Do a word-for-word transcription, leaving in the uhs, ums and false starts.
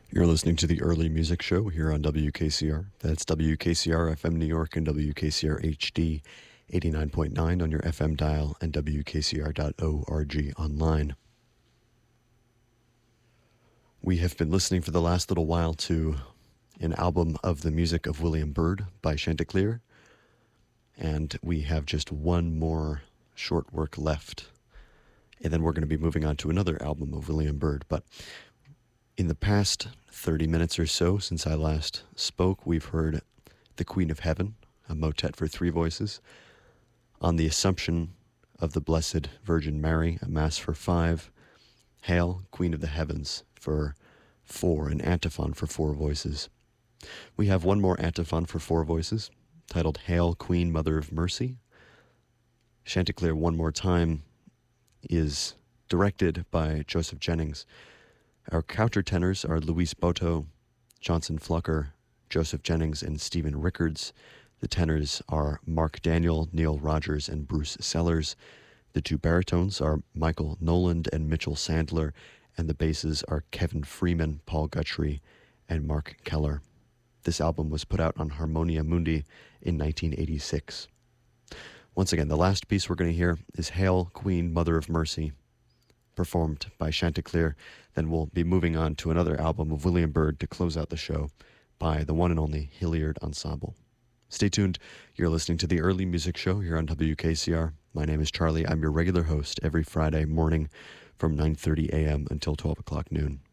You're listening to the Early Music Show here on W K C R. That's W K C R F M New York and W K C R H D eighty-nine point nine on your F M dial and W K C R dot org online. We have been listening for the last little while to an album of the music of William Byrd by Chanticleer, and we have just one more short work left, and then we're going to be moving on to another album of William Byrd. But in the past thirty minutes or so since I last spoke, we've heard The Queen of Heaven, a motet for three voices, On the Assumption of the Blessed Virgin Mary, a mass for five, Hail, Queen of the Heavens, for four, an antiphon for four voices. We have one more antiphon for four voices, titled Hail, Queen, Mother of Mercy. Chanticleer, one more time, is directed by Joseph Jennings. Our countertenors are Luis Boto, Johnson Flucker, Joseph Jennings, and Stephen Rickards. The tenors are Mark Daniel, Neil Rogers, and Bruce Sellers. The two baritones are Michael Noland and Mitchell Sandler, and the basses are Kevin Freeman, Paul Guthrie, and Mark Keller. This album was put out on Harmonia Mundi in nineteen eighty-six. Once again, the last piece we're going to hear is Hail, Queen, Mother of Mercy, performed by Chanticleer. Then we'll be moving on to another album of William Byrd to close out the show by the one and only Hilliard Ensemble. Stay tuned. You're listening to the Early Music Show here on W K C R. My name is Charlie. I'm your regular host every Friday morning from nine thirty a.m. until twelve o'clock noon.